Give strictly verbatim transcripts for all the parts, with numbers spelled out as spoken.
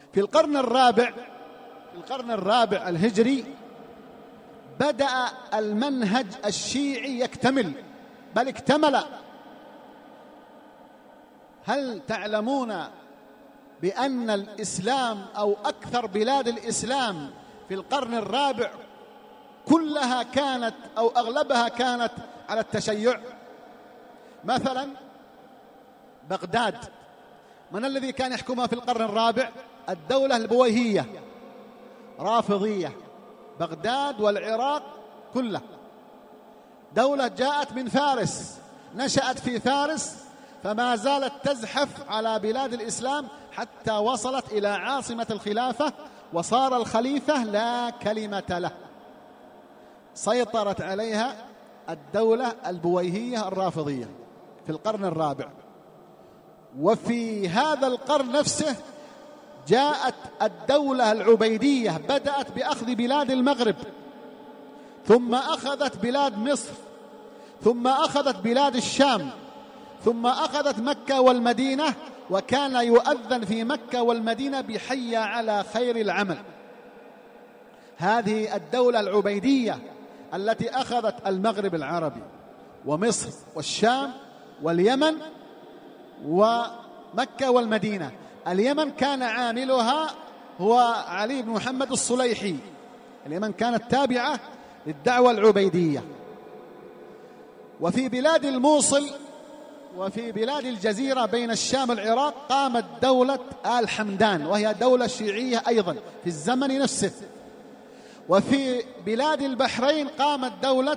في القرن الرابع في القرن الرابع الهجري بدأ المنهج الشيعي يكتمل، بل اكتمل. هل تعلمون بأن الإسلام أو أكثر بلاد الإسلام في القرن الرابع كلها كانت أو أغلبها كانت على التشيع؟ مثلا بغداد، من الذي كان يحكمها في القرن الرابع؟ الدولة البويهية، رافضية. بغداد والعراق كلها دولة جاءت من فارس، نشأت في فارس، فما زالت تزحف على بلاد الإسلام حتى وصلت إلى عاصمة الخلافة، وصار الخليفة لا كلمة له. سيطرت عليها الدولة البويهية الرافضية في القرن الرابع. وفي هذا القرن نفسه جاءت الدولة العبيدية، بدأت بأخذ بلاد المغرب، ثم أخذت بلاد مصر، ثم أخذت بلاد الشام، ثم أخذت مكة والمدينة، وكان يؤذن في مكة والمدينة بحي على خير العمل. هذه الدولة العبيدية التي أخذت المغرب العربي ومصر والشام واليمن ومكة والمدينة. اليمن كان عاملها هو علي بن محمد الصليحي. اليمن كانت تابعة للدعوة العبيدية. وفي بلاد الموصل وفي بلاد الجزيرة بين الشام والعراق قامت دولة آل حمدان، وهي دولة شيعية أيضا في الزمن نفسه. وفي بلاد البحرين قامت دولة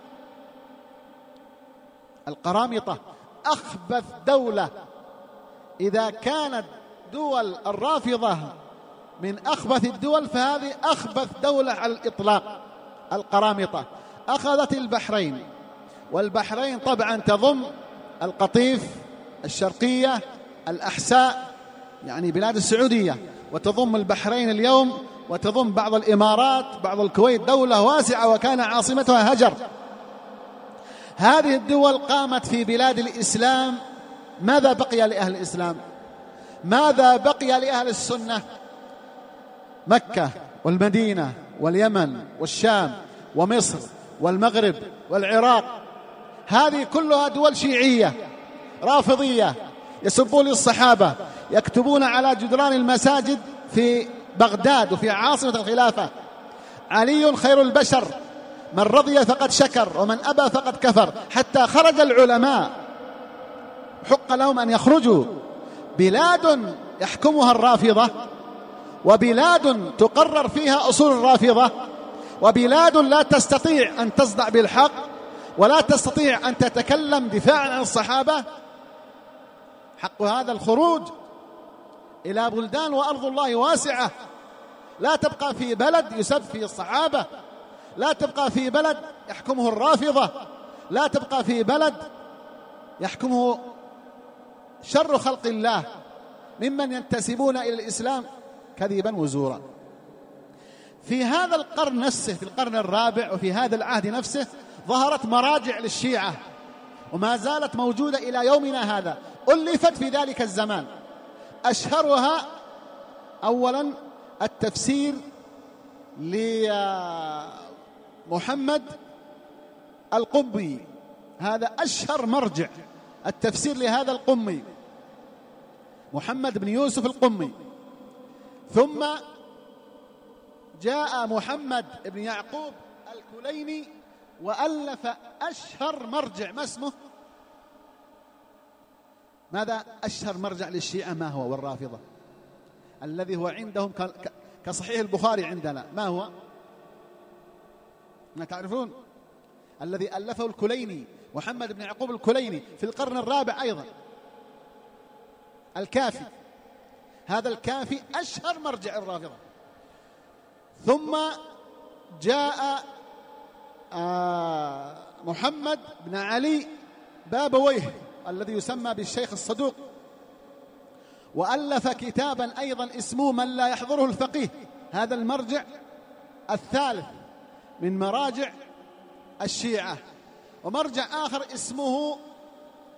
القرامطة، أخبث دولة. إذا كانت دول الرافضة من أخبث الدول، فهذه أخبث دولة على الإطلاق، القرامطة. أخذت البحرين، والبحرين طبعا تضم القطيف، الشرقية، الأحساء، يعني بلاد السعودية، وتضم البحرين اليوم، وتضم بعض الإمارات، بعض الكويت، دولة واسعة، وكان عاصمتها هجر. هذه الدول قامت في بلاد الإسلام. ماذا بقي لأهل الإسلام؟ ماذا بقي لأهل السنة؟ مكة والمدينة واليمن والشام ومصر والمغرب والعراق. هذه كلها دول شيعية رافضية، يسبون الصحابة، يكتبون على جدران المساجد في بغداد وفي عاصمة الخلافة: علي خير البشر، من رضي فقد شكر ومن أبى فقد كفر. حتى خرج العلماء، حق لهم أن يخرجوا. بلاد يحكمها الرافضة، وبلاد تقرر فيها أصول الرافضة، وبلاد لا تستطيع أن تصدع بالحق، ولا تستطيع أن تتكلم دفاعا عن الصحابة. حق هذا الخروج إلى بلدان وأرض الله واسعة. لا تبقى في بلد يسب فيه الصحابة، لا تبقى في بلد يحكمه الرافضة، لا تبقى في بلد يحكمه شر خلق الله ممن ينتسبون إلى الإسلام كذبا وزورا. في هذا القرن نفسه، في القرن الرابع وفي هذا العهد نفسه، ظهرت مراجع للشيعة، وما زالت موجودة إلى يومنا هذا. ألفت في ذلك الزمان، أشهرها أولا التفسير لمحمد القمي، هذا أشهر مرجع، التفسير لهذا القمي محمد بن يوسف القمي. ثم جاء محمد بن يعقوب الكليني وألف أشهر مرجع. ما اسمه؟ ماذا أشهر مرجع للشيعة؟ ما هو؟ والرافضة الذي هو عندهم كصحيح البخاري عندنا، ما هو؟ ما تعرفون؟ الذي ألفه الكليني، محمد بن يعقوب الكليني، في القرن الرابع أيضا، الكافي. هذا الكافي أشهر مرجع الرافضة. ثم جاء آه محمد بن علي بابويه الذي يسمى بالشيخ الصدوق، وألف كتابا أيضا اسمه من لا يحضره الفقيه. هذا المرجع الثالث من مراجع الشيعة. ومرجع آخر اسمه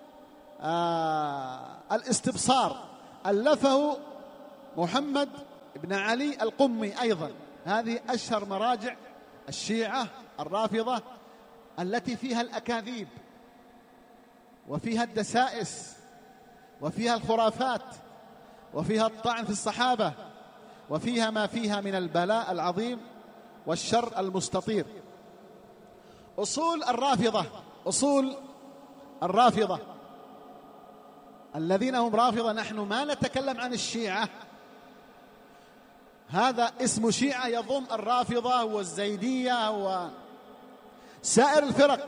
آه الاستبصار، ألفه محمد ابن علي القمي أيضا. هذه أشهر مراجع الشيعة الرافضة التي فيها الأكاذيب وفيها الدسائس وفيها الخرافات وفيها الطعن في الصحابة وفيها ما فيها من البلاء العظيم والشر المستطير. أصول الرافضة أصول الرافضة الذين هم رافضة، نحن ما نتكلم عن الشيعة، هذا اسم شيعة يضم الرافضة والزيدية وسائر الفرق.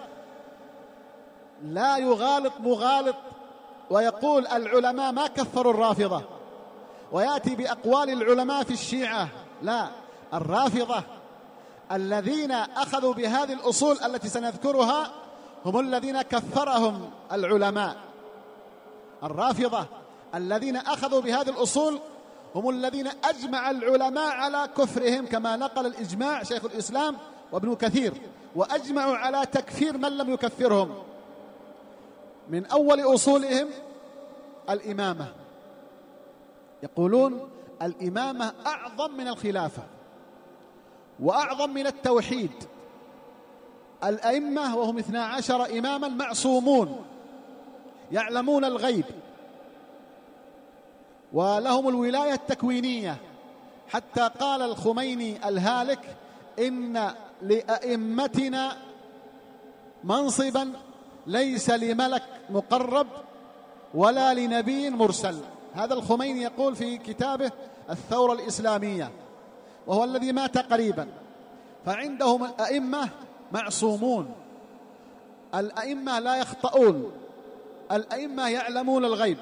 لا يغالط مغالط ويقول العلماء ما كفروا الرافضة ويأتي بأقوال العلماء في الشيعة، لا، الرافضة الذين أخذوا بهذه الأصول التي سنذكرها هم الذين كفرهم العلماء. الرافضة الذين أخذوا بهذه الأصول هم الذين أجمع العلماء على كفرهم، كما نقل الإجماع شيخ الإسلام وابن كثير، وأجمعوا على تكفير من لم يكفرهم. من أول أصولهم الإمامة، يقولون الإمامة أعظم من الخلافة وأعظم من التوحيد. الأئمة وهم اثنا عشر إماما معصومون يعلمون الغيب ولهم الولاية التكوينية، حتى قال الخميني الهالك إن لأئمتنا منصبا ليس لملك مقرب ولا لنبي مرسل. هذا الخميني يقول في كتابه الثورة الإسلامية، وهو الذي مات قريبا. فعندهم الأئمة معصومون، الأئمة لا يخطئون، الأئمة يعلمون الغيب.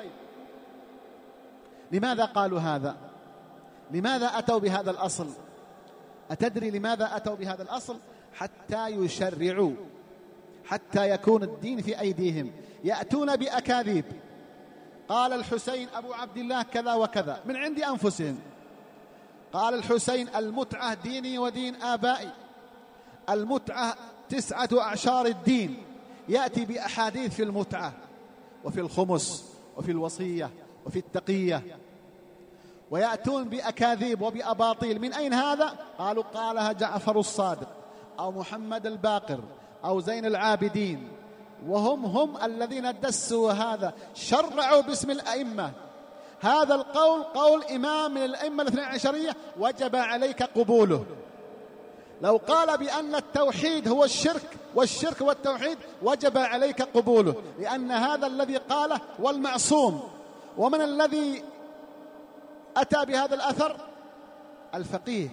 لماذا قالوا هذا؟ لماذا أتوا بهذا الأصل؟ أتدري لماذا أتوا بهذا الأصل؟ حتى يشرعوا، حتى يكون الدين في أيديهم. يأتون بأكاذيب، قال الحسين أبو عبد الله كذا وكذا من عند أنفسهم. قال الحسين المتعة ديني ودين آبائي، المتعة تسعة أعشار الدين. يأتي بأحاديث في المتعة وفي الخمس وفي الوصية وفي التقية، ويأتون بأكاذيب وبأباطيل. من أين هذا؟ قالوا قالها جعفر الصادق أو محمد الباقر أو زين العابدين، وهم هم الذين دسوا هذا، شرعوا باسم الأئمة. هذا القول قول إمام من الأئمة الاثنى عشرية وجب عليك قبوله. لو قال بأن التوحيد هو الشرك والشرك والتوحيد وجب عليك قبوله، لأن هذا الذي قاله والمعصوم. ومن الذي أتى بهذا الأثر؟ الفقيه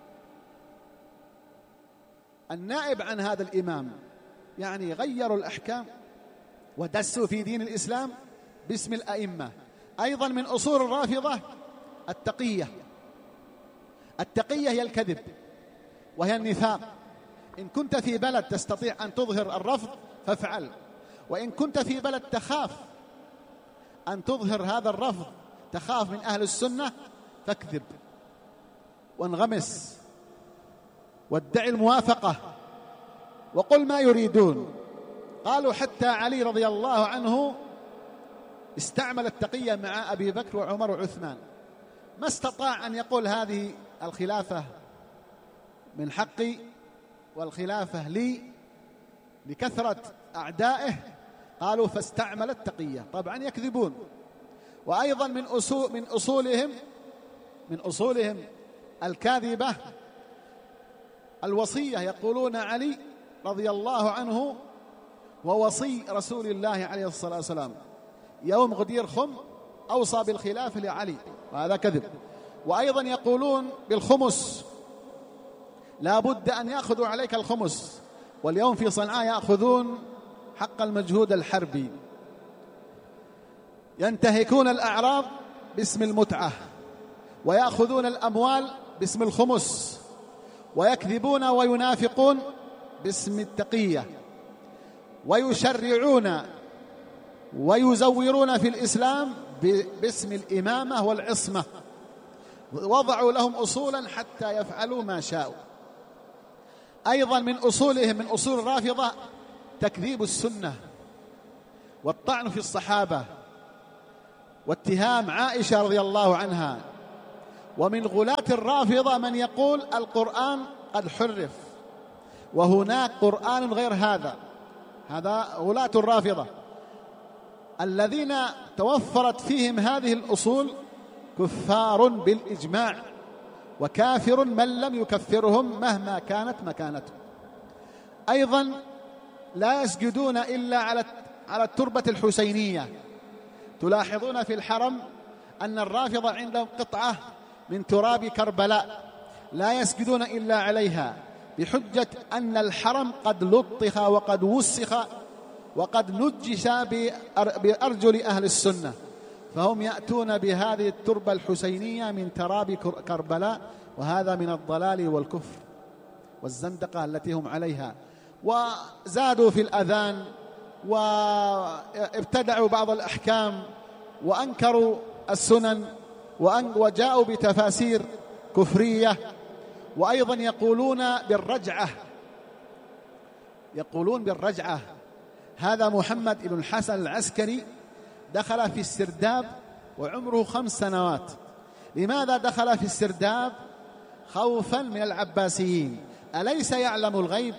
النائب عن هذا الإمام. يعني غيروا الأحكام ودسوا في دين الإسلام باسم الأئمة. أيضا من أصول الرافضة التقية. التقية هي الكذب وهي النفاق. إن كنت في بلد تستطيع أن تظهر الرفض فافعل، وإن كنت في بلد تخاف أن تظهر هذا الرفض، تخاف من أهل السنة، فاكذب وانغمس وادعي الموافقة وقل ما يريدون. قالوا حتى علي رضي الله عنه استعمل التقية مع أبي بكر وعمر وعثمان، ما استطاع أن يقول هذه الخلافة من حقي والخلافة لي لكثرة أعدائه، قالوا فاستعمل التقية. طبعا يكذبون. وأيضا من أصول من أصولهم من أصولهم الكاذبة الوصية. يقولون علي رضي الله عنه ووصي رسول الله عليه الصلاة والسلام، يوم غدير خم أوصى بالخلافة لعلي، وهذا كذب. وأيضا يقولون بالخمس، لا بد أن يأخذوا عليك الخمس، واليوم في صنعاء يأخذون حق المجهود الحربي. ينتهكون الأعراض باسم المتعة، ويأخذون الأموال باسم الخمس، ويكذبون وينافقون باسم التقية، ويشرعون ويزورون في الإسلام باسم الإمامة والعصمة. وضعوا لهم أصولا حتى يفعلوا ما شاءوا. أيضا من أصولهم من أصول الرافضة تكذيب السنة والطعن في الصحابة واتهام عائشة رضي الله عنها ومن غلاة الرافضة من يقول القرآن قد حرف وهناك قرآن غير هذا. هذا غلاة الرافضة الذين توفرت فيهم هذه الأصول كفار بالإجماع، وكافر من لم يكفرهم مهما كانت مكانته. أيضا لا يسجدون إلا على على التربة الحسينية. تلاحظون في الحرم أن الرافضة عندهم قطعة من تراب كربلاء لا يسجدون إلا عليها، بحجة أن الحرم قد لطخ وقد وسخ وقد نجس بأرجل أهل السنة، فهم يأتون بهذه التربة الحسينية من تراب كربلاء، وهذا من الضلال والكفر والزندقة التي هم عليها. وزادوا في الأذان وابتدعوا بعض الأحكام وأنكروا السنن وجاءوا بتفاسير كفرية. وأيضا يقولون بالرجعة، يقولون بالرجعة. هذا محمد بن الحسن العسكري دخل في السرداب وعمره خمس سنوات. لماذا دخل في السرداب؟ خوفا من العباسيين. أليس يعلم الغيب؟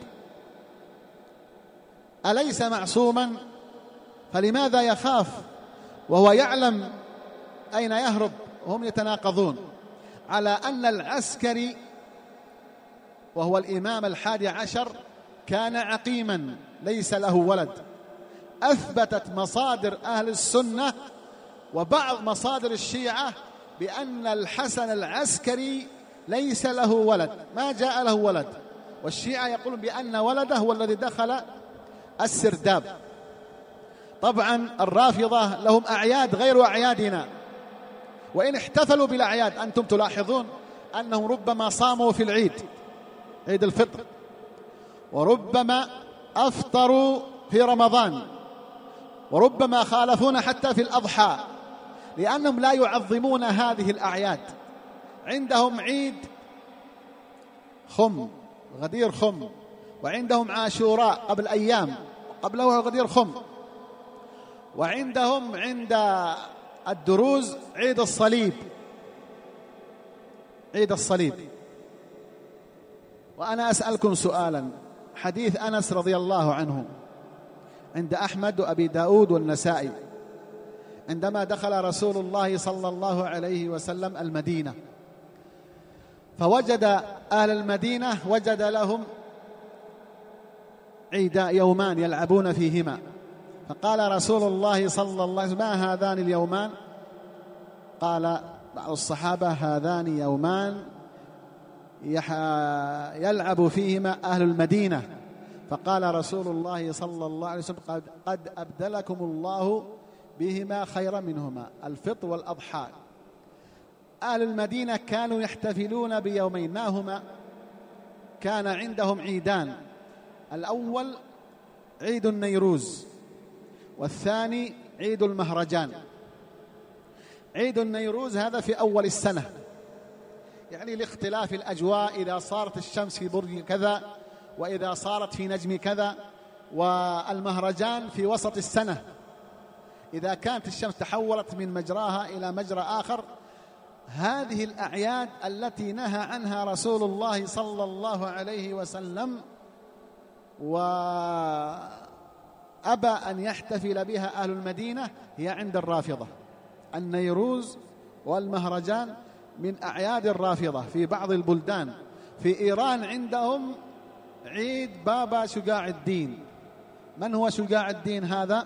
أليس معصوما؟ فلماذا يخاف وهو يعلم أين يهرب؟ وهم يتناقضون على أن العسكري وهو الإمام الحادي عشر كان عقيما ليس له ولد. أثبتت مصادر أهل السنة وبعض مصادر الشيعة بأن الحسن العسكري ليس له ولد، ما جاء له ولد، والشيعة يقولون بأن ولده هو الذي دخل السرداب. طبعا الرافضة لهم أعياد غير أعيادنا، وإن احتفلوا بالأعياد أنتم تلاحظون أنهم ربما صاموا في العيد، عيد الفطر، وربما أفطروا في رمضان، وربما خالفون حتى في الأضحى، لأنهم لا يعظمون هذه الأعياد. عندهم عيد خم غدير خم، وعندهم عاشوراء قبل أيام قبله غدير خم، وعندهم عند الدروز عيد الصليب، عيد الصليب. وأنا أسألكم سؤالا، حديث أنس رضي الله عنه عند أحمد وأبي داود والنسائي، عندما دخل رسول الله صلى الله عليه وسلم المدينة فوجد أهل المدينة وجد لهم عيدا يومان يلعبون فيهما، فقال رسول الله صلى الله عليه وسلم: ما هذان اليومان؟ قال بعض الصحابة: هذان يومان يلعب فيهما أهل المدينة. فقال رسول الله صلى الله عليه وسلم: قد, قد أبدلكم الله بهما خيرا منهما، الفطر والأضحى. أهل المدينة كانوا يحتفلون بيومين، ما هما؟ كان عندهم عيدان، الأول عيد النيروز، والثاني عيد المهرجان. عيد النيروز هذا في أول السنة، يعني لاختلاف الأجواء، إذا صارت الشمس في برج كذا وإذا صارت في نجم كذا. والمهرجان في وسط السنة، إذا كانت الشمس تحولت من مجراها إلى مجرى آخر. هذه الأعياد التي نهى عنها رسول الله صلى الله عليه وسلم وأبى أن يحتفل بها أهل المدينة هي عند الرافضة. النيروز والمهرجان من أعياد الرافضة في بعض البلدان. في إيران عندهم عيد بابا شجاع الدين. من هو شجاع الدين هذا؟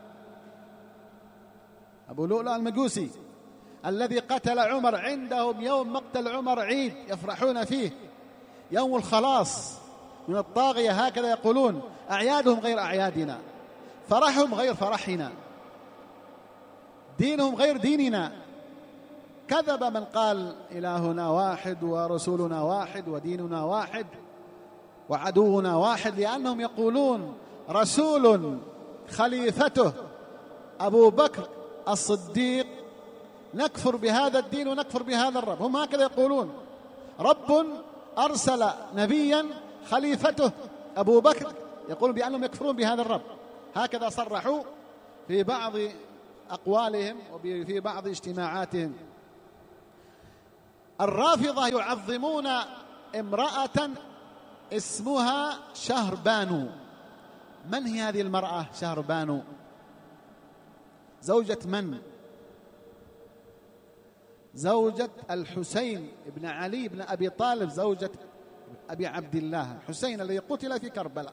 أبو لؤلؤ المجوسي الذي قتل عمر. عندهم يوم مقتل عمر عيد يفرحون فيه، يوم الخلاص من الطاغية، هكذا يقولون. أعيادهم غير أعيادنا، فرحهم غير فرحنا، دينهم غير ديننا. كذب من قال إلهنا واحد ورسولنا واحد وديننا واحد وعدونا واحد، لأنهم يقولون رسول خليفته أبو بكر الصديق نكفر بهذا الدين ونكفر بهذا الرب. هم هكذا يقولون، رب أرسل نبيا خليفته أبو بكر، يقول بأنهم يكفرون بهذا الرب. هكذا صرحوا في بعض أقوالهم وفي بعض اجتماعاتهم. الرافضة يعظمون امرأة اسمها شهربانو. من هي هذه المرأة شهربانو؟ زوجة من؟ زوجة الحسين بن علي بن أبي طالب، زوجة أبي عبد الله الحسين الذي قتل في كربلاء.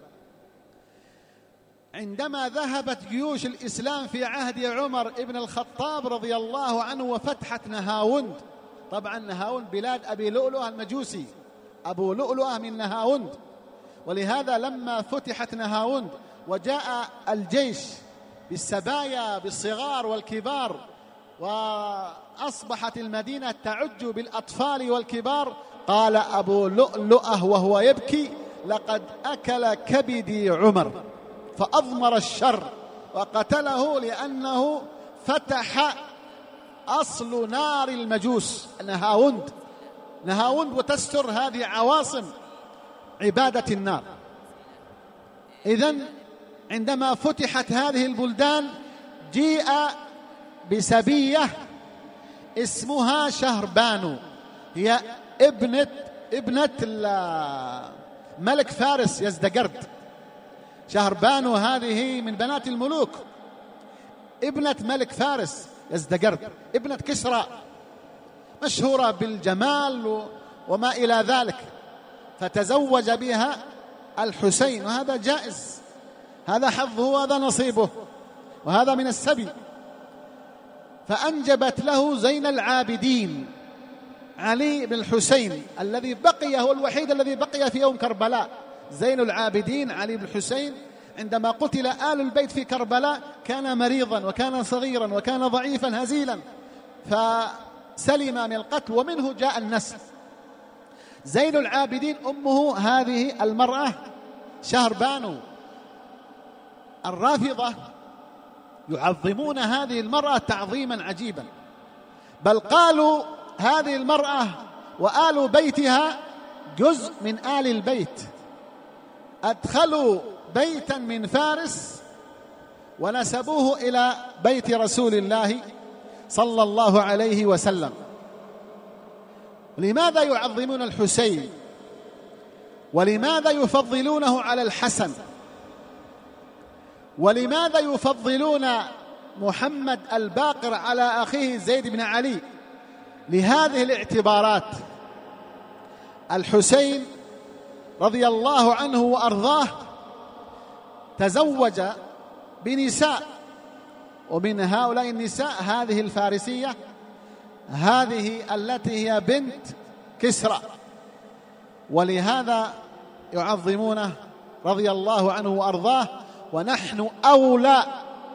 عندما ذهبت جيوش الإسلام في عهد عمر بن الخطاب رضي الله عنه وفتحت نهاوند، طبعا نهاوند بلاد أبي لؤلؤة المجوسي، أبو لؤلؤة من نهاوند، ولهذا لما فتحت نهاوند وجاء الجيش بالسبايا بالصغار والكبار وأصبحت المدينة تعج بالأطفال والكبار، قال أبو لؤلؤة وهو يبكي: لقد أكل كبدي عمر، فأضمر الشر وقتله لأنه فتح أصل نار المجوس نهاوند. نهاوند وتستر هذه عواصم عبادة النار. إذن عندما فتحت هذه البلدان جيء بسبية اسمها شهربانو، هي ابنة ابنة ملك فارس يزدقرد. شهربانو هذه من بنات الملوك، ابنة ملك فارس يزدقرد، ابنة كسرى، مشهورة بالجمال وما إلى ذلك، فتزوج بها الحسين، وهذا جائز، هذا حظه وهذا نصيبه وهذا من السبي. فأنجبت له زين العابدين علي بن الحسين الذي بقي، هو الوحيد الذي بقي في يوم كربلاء. زين العابدين علي بن الحسين عندما قتل آل البيت في كربلاء كان مريضا وكان صغيرا وكان ضعيفا هزيلا، فسلم من القتل ومنه جاء النسل. زين العابدين أمه هذه المرأة شهربانو. الرافضة يعظمون هذه المرأة تعظيما عجيبا، بل قالوا هذه المرأة وآل بيتها جزء من آل البيت، أدخلوا بيتا من فارس ونسبوه إلى بيت رسول الله صلى الله عليه وسلم. لماذا يعظمون الحسين؟ ولماذا يفضلونه على الحسن؟ ولماذا يفضلون محمد الباقر على أخيه زيد بن علي؟ لهذه الاعتبارات: الحسين رضي الله عنه وأرضاه تزوج بنساء، ومن هؤلاء النساء هذه الفارسية، هذه التي هي بنت كسرى، ولهذا يعظمونه رضي الله عنه وأرضاه، ونحن أولى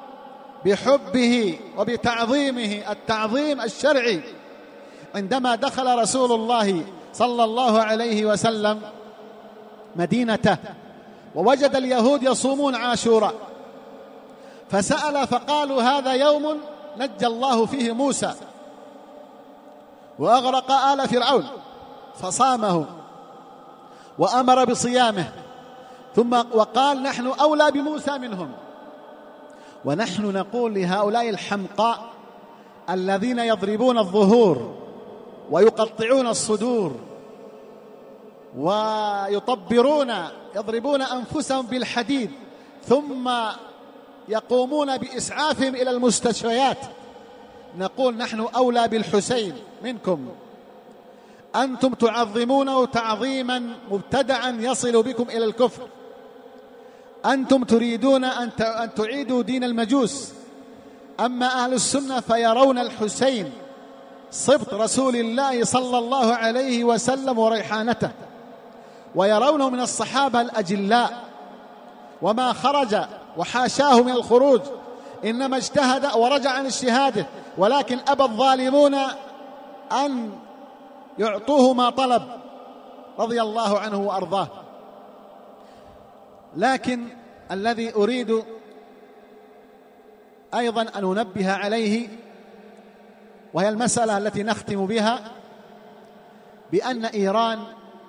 بحبه وبتعظيمه التعظيم الشرعي. عندما دخل رسول الله صلى الله عليه وسلم مدينته ووجد اليهود يصومون عاشوراء، فسأل فقالوا: هذا يوم نجى الله فيه موسى وأغرق آل فرعون، فصامه وأمر بصيامه، ثم وقال: نحن أولى بموسى منهم. ونحن نقول لهؤلاء الحمقاء الذين يضربون الظهور ويقطعون الصدور ويطبرون، يضربون أنفسهم بالحديد ثم يقومون بإسعافهم إلى المستشفيات، نقول: نحن أولى بالحسين منكم. أنتم تعظمونه تعظيما مبتدعا يصل بكم إلى الكفر. أنتم تريدون أن تعيدوا دين المجوس، أما أهل السنة فيرون الحسين صبط رسول الله صلى الله عليه وسلم وريحانته، ويرونه من الصحابة الأجلاء، وما خرج وحاشاه من الخروج، إنما اجتهد ورجع عن اجتهاده، ولكن أبى الظالمون أن يعطوه ما طلب رضي الله عنه وأرضاه. لكن الذي أريد أيضا أن أنبه عليه، وهي المسألة التي نختم بها، بأن إيران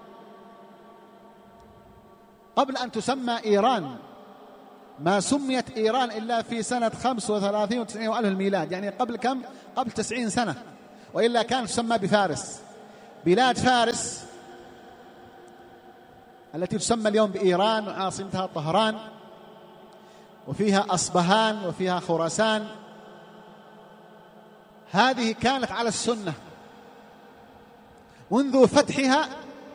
قبل أن تسمى إيران ما سميت إيران إلا في سنة خمس وثلاثين وتسعين وألف الميلاد، يعني قبل كم؟ قبل تسعين سنة، وإلا كانت تسمى بفارس. بلاد فارس التي تسمى اليوم بإيران وعاصمتها طهران، وفيها أصبهان وفيها خراسان، هذه كانت على السنة منذ فتحها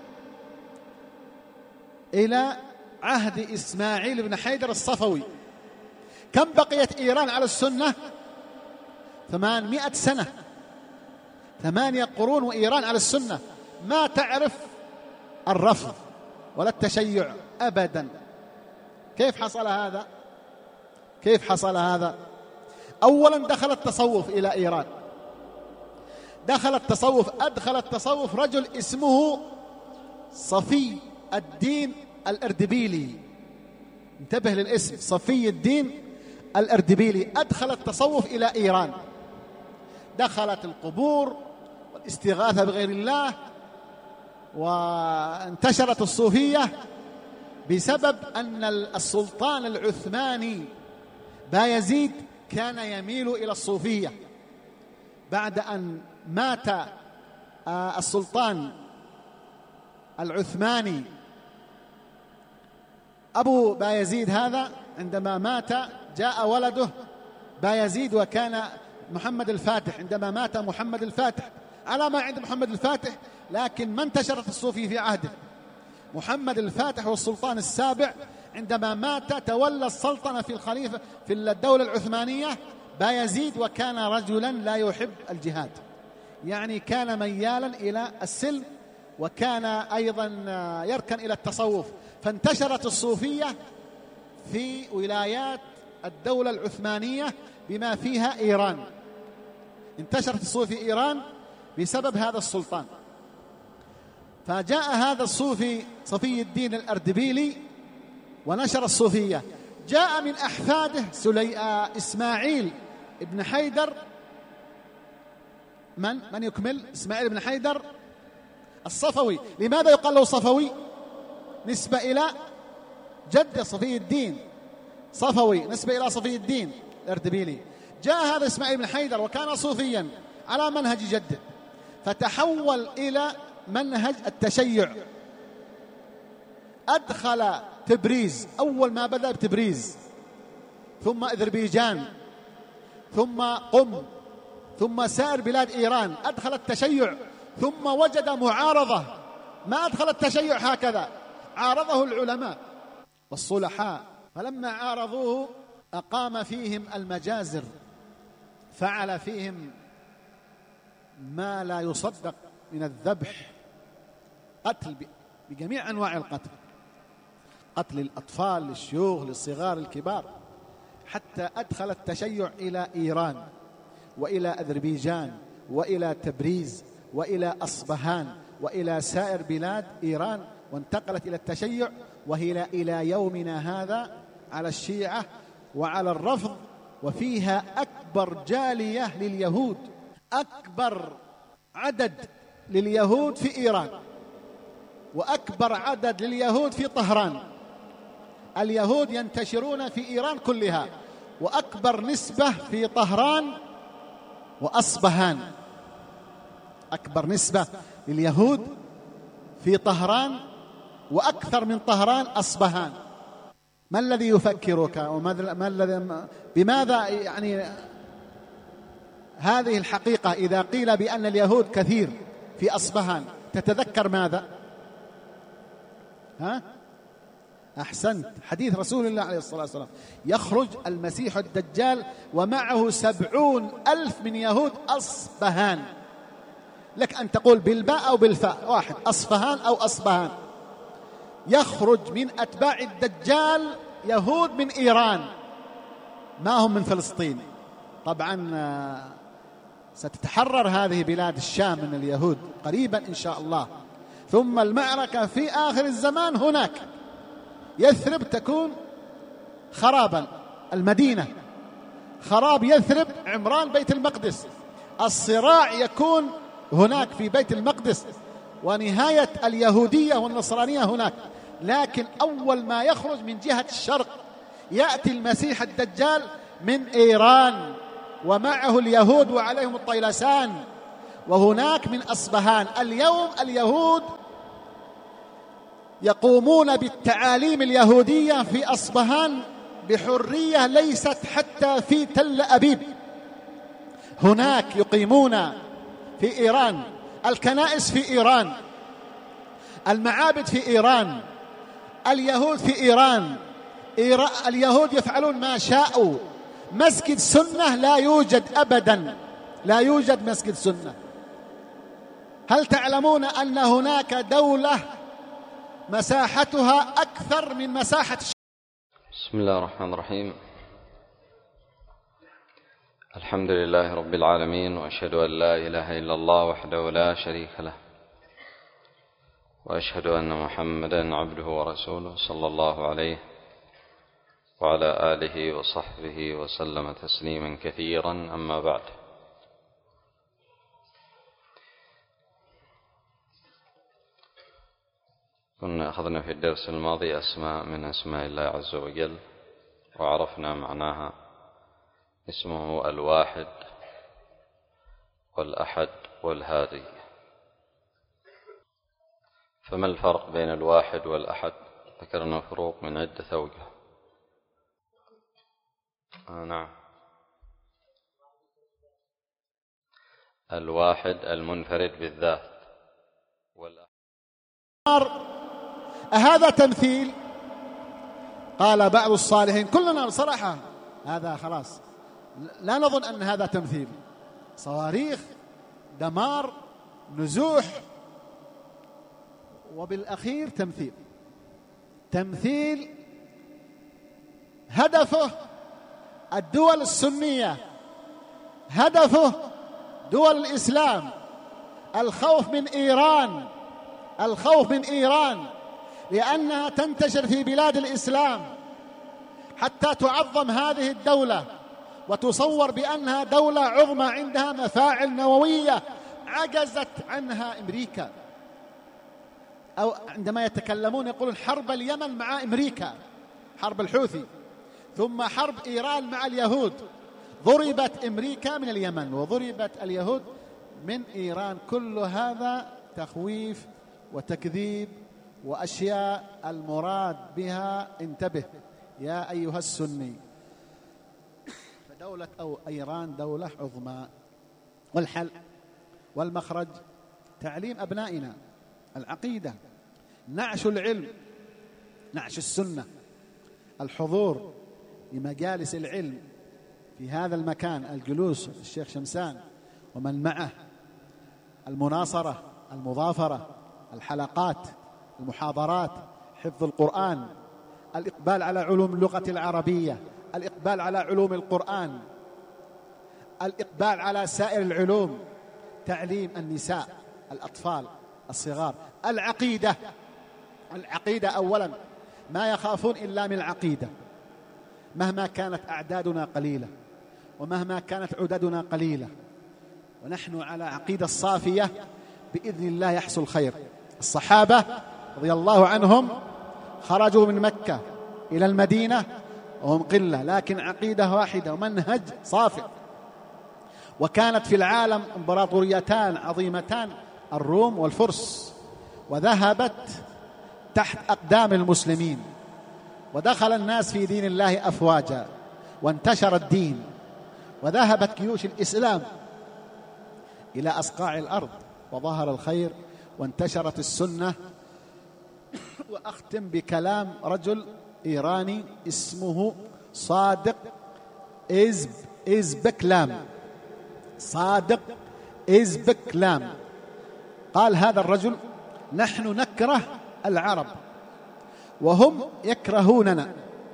إلى عهد إسماعيل بن حيدر الصفوي. كم بقيت إيران على السنة؟ ثمانمائة سنة، ثمانية قرون وإيران على السنة، ما تعرف الرفض ولا التشيع أبدا. كيف حصل هذا؟ كيف حصل هذا؟ أولا دخل التصوف إلى إيران، دخل التصوف أدخل التصوف رجل اسمه صفي الدين الأردبيلي. انتبه للاسم، صفي الدين الأردبيلي أدخل التصوف إلى إيران. دخلت القبور والاستغاثة بغير الله، وانتشرت الصوفية بسبب أن السلطان العثماني بايزيد كان يميل إلى الصوفية. بعد أن مات السلطان العثماني أبو بايزيد هذا، عندما مات جاء ولده بايزيد، وكان محمد الفاتح. عندما مات محمد الفاتح على ما عند محمد الفاتح، لكن ما انتشرت الصوفية في عهده. محمد الفاتح والسلطان السابع عندما مات تولى السلطنة في الخليفة في الدولة العثمانية بايزيد، وكان رجلا لا يحب الجهاد، يعني كان ميالا إلى السلم، وكان أيضا يركن إلى التصوف. فانتشرت الصوفية في ولايات الدولة العثمانية بما فيها إيران. انتشرت الصوفية في إيران بسبب هذا السلطان. فجاء هذا الصوفي صفي الدين الأردبيلي ونشر الصوفية. جاء من أحفاده سلي... إسماعيل بن حيدر. من من يكمل؟ إسماعيل بن حيدر الصفوي. لماذا يقال له صفوي؟ نسبة إلى جد صفي الدين، صفوي نسبة إلى صفي الدين الأردبيلي. جاء هذا إسماعيل بن حيدر وكان صوفيا على منهج جده، فتحول إلى منهج التشيع. أدخل تبريز، أول ما بدأ بتبريز، ثم أذربيجان، ثم قم، ثم سائر بلاد إيران، أدخل التشيع. ثم وجد معارضة، ما أدخل التشيع هكذا، عارضه العلماء والصلحاء. فلما عارضوه أقام فيهم المجازر، فعل فيهم ما لا يصدق من الذبح، قتل بجميع أنواع القتل، قتل الأطفال، للشيوخ، للصغار، الكبار، حتى أدخل التشيع إلى إيران وإلى أذربيجان وإلى تبريز وإلى أصبهان وإلى سائر بلاد إيران، وانتقلت إلى التشيع، وهي إلى يومنا هذا على الشيعة وعلى الرفض. وفيها أكبر جالية لليهود، أكبر عدد لليهود في إيران، وأكبر عدد لليهود في طهران. اليهود ينتشرون في إيران كلها، وأكبر نسبة في طهران وأصبهان. أكبر نسبة لليهود في طهران، وأكثر من طهران أصبهان. ما الذي يفكرك وما الذي بماذا يعني هذه الحقيقة؟ إذا قيل بأن اليهود كثير في أصبهان تتذكر ماذا؟ ها؟ أحسنت، حديث رسول الله عليه الصلاة والسلام: يخرج المسيح الدجال ومعه سبعون ألف من يهود أصبهان. لك أن تقول بالباء أو بالفاء واحد، أصفهان أو أصبهان. يخرج من أتباع الدجال يهود من إيران، ما هم من فلسطين. طبعا ستتحرر هذه بلاد الشام من اليهود قريبا إن شاء الله. ثم المعركة في آخر الزمان هناك، يثرب تكون خرابا، المدينة خراب يثرب، عمران بيت المقدس. الصراع يكون هناك في بيت المقدس، ونهاية اليهودية والنصرانية هناك. لكن أول ما يخرج من جهة الشرق يأتي المسيح الدجال من إيران، ومعه اليهود وعليهم الطيلسان، وهناك من أصبهان. اليوم اليهود يقومون بالتعاليم اليهودية في أصبهان بحرية ليست حتى في تل أبيب. هناك يقيمون في إيران، الكنائس في إيران، المعابد في إيران، اليهود في إيران. إيران اليهود يفعلون ما شاءوا. مسجد سنة لا يوجد أبدا، لا يوجد مسجد سنة. هل تعلمون أن هناك دولة مساحتها أكثر من مساحة؟ بسم الله الرحمن الرحيم. الحمد لله رب العالمين، وأشهد أن لا إله إلا الله وحده لا شريك له، وأشهد أن محمدا عبده ورسوله صلى الله عليه وعلى آله وصحبه وسلم تسليما كثيرا. أما بعد، كنا أخذنا في الدرس الماضي أسماء من أسماء الله عز وجل، وعرفنا معناها. اسمه الواحد والأحد والهادي. فما الفرق بين الواحد والأحد؟ ذكرنا فروق من عدة أوجه. آه نعم، الواحد المنفرد بالذات، والأحد هذا تمثيل. قال بعض الصالحين، كلنا بصراحة هذا خلاص لا نظن أن هذا تمثيل، صواريخ، دمار، نزوح، وبالأخير تمثيل. تمثيل هدفه الدول السنية، هدفه دول الإسلام، الخوف من إيران، الخوف من إيران لأنها تنتشر في بلاد الإسلام حتى تعظم هذه الدولة وتصور بأنها دولة عظمى عندها مفاعل نووية عجزت عنها أمريكا. أو عندما يتكلمون يقولون حرب اليمن مع أمريكا، حرب الحوثي، ثم حرب إيران مع اليهود. ضربت أمريكا من اليمن وضربت اليهود من إيران. كل هذا تخويف وتكذيب وأشياء المراد بها انتبه يا أيها السني. فدولة أو إيران دولة عظمى. والحل والمخرج تعليم أبنائنا العقيدة، نعش العلم، نعش السنة، الحضور لمجالس العلم في هذا المكان، الجلوس الشيخ شمسان ومن معه، المناصرة، المضافرة، الحلقات، المحاضرات، حفظ القرآن، الإقبال على علوم اللغة العربية، الإقبال على علوم القرآن، الإقبال على سائر العلوم، تعليم النساء، الأطفال الصغار، العقيدة. العقيدة أولا، ما يخافون إلا من العقيدة مهما كانت أعدادنا قليلة ومهما كانت عددنا قليلة، ونحن على عقيدة الصافية بإذن الله يحصل خير. الصحابة رضي الله عنهم خرجوا من مكة إلى المدينة وهم قلة، لكن عقيدة واحدة ومنهج صافي. وكانت في العالم امبراطوريتان عظيمتان، الروم والفرس، وذهبت تحت أقدام المسلمين، ودخل الناس في دين الله أفواجا، وانتشر الدين، وذهبت جيوش الإسلام إلى أصقاع الأرض، وظهر الخير وانتشرت السنة. وأختم بكلام رجل إيراني اسمه صادق إزب إزبكلام صادق إزبكلام. قال هذا الرجل: نحن نكره العرب وهم يكرهوننا،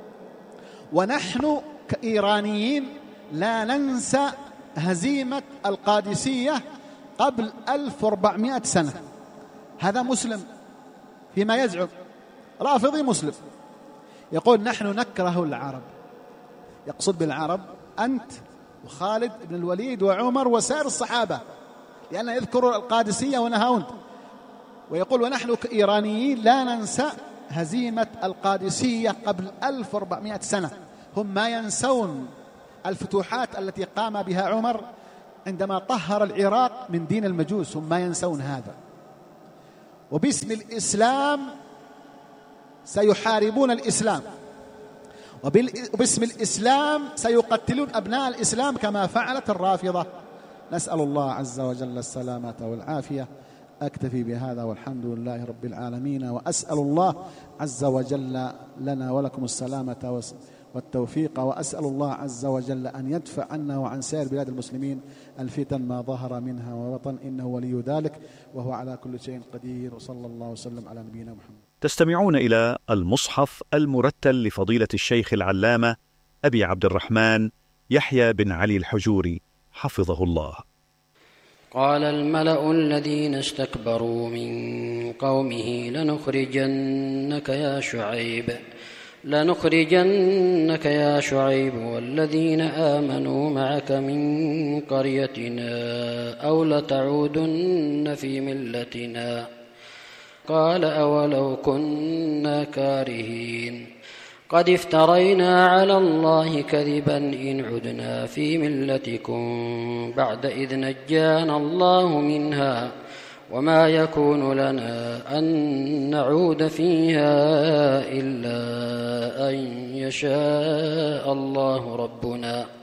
ونحن كإيرانيين لا ننسى هزيمة القادسية قبل ألف وأربعمائة سنة. هذا مسلم فيما يزعم، رافضي مسلم، يقول نحن نكره العرب. يقصد بالعرب أنت وخالد بن الوليد وعمر وسائر الصحابة، لأنه يذكر القادسية ونهاوند، ويقول ونحن كإيرانيين لا ننسى هزيمة القادسية قبل ألف وأربعمائة سنة. هم ما ينسون الفتوحات التي قام بها عمر عندما طهر العراق من دين المجوس، هم ما ينسون هذا. وباسم الإسلام سيحاربون الإسلام، وباسم الإسلام سيقتلون أبناء الإسلام كما فعلت الرافضة. نسأل الله عز وجل السلامة والعافية. أكتفي بهذا والحمد لله رب العالمين، وأسأل الله عز وجل لنا ولكم السلامة والتوفيق، وأسأل الله عز وجل أن يدفع عنا وعن سائر بلاد المسلمين الفتن ما ظهر منها وبطن، إنه ولي ذلك وهو على كل شيء قدير. وصلى الله وسلم على نبينا محمد. تستمعون إلى المصحف المرتل لفضيلة الشيخ العلامة أبي عبد الرحمن يحيى بن علي الحجوري حفظه الله. قال الملأ الذين استكبروا من قومه لنخرجنك يا شعيب لنخرجنك يا شعيب والذين آمنوا معك من قريتنا أو لتعودن في ملتنا. قال أولو كنا كارهين قد افترينا على الله كذبا إن عدنا في ملتكم بعد إذ نجانا الله منها وما يكون لنا أن نعود فيها إلا أن يشاء الله ربنا